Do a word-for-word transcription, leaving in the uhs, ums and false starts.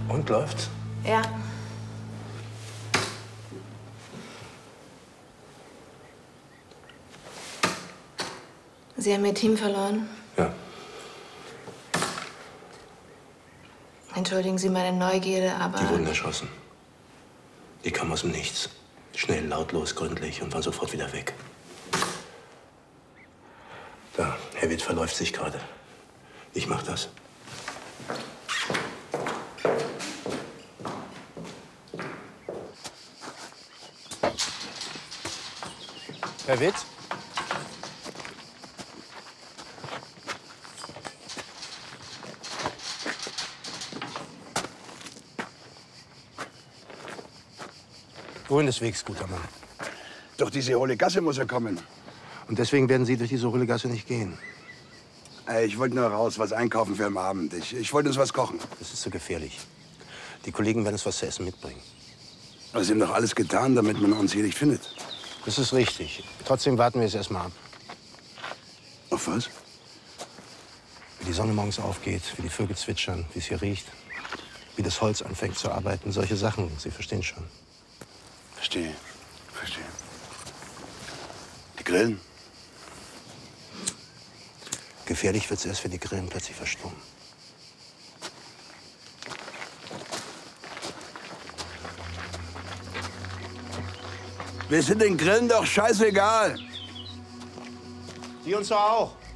Und läuft's? Ja. Sie haben Ihr Team verloren? Ja. Entschuldigen Sie meine Neugierde, aber... Die wurden erschossen. Die kamen aus dem Nichts. Schnell, lautlos, gründlich und waren sofort wieder weg. Da, Herr Witt verläuft sich gerade. Ich mach das. Herr Witt? Wohin des Wegs, guter Mann? Durch diese hohle Gasse muss er kommen. Und deswegen werden Sie durch diese hohle Gasse nicht gehen. Ey, ich wollte nur raus, was einkaufen für am Abend. Ich, ich wollte uns was kochen. Das ist zu gefährlich. Die Kollegen werden uns was zu essen mitbringen. Aber Sie haben doch alles getan, damit man uns hier nicht findet. Das ist richtig. Trotzdem warten wir es erst mal ab. Auf was? Wie die Sonne morgens aufgeht, wie die Vögel zwitschern, wie es hier riecht, wie das Holz anfängt zu arbeiten. Solche Sachen, Sie verstehen schon. Verstehe, verstehe. Die Grillen? Gefährlich wird's erst, wenn die Grillen plötzlich verstummen. Wir sind den Grillen doch scheißegal. Die uns doch auch.